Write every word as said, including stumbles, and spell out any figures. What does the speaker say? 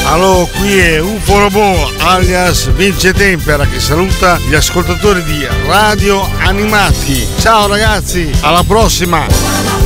Allora, qui è Ufo Robot alias Vince Tempera che saluta gli ascoltatori di Radio Animati. Ciao ragazzi, alla prossima!